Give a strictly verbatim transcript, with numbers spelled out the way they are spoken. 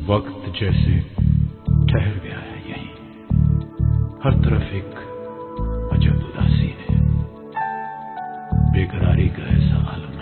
वक्त जैसे ठहर गया है यहीं, हर तरफ एक अजब उदासी है, बेकरारी का ऐसा आलम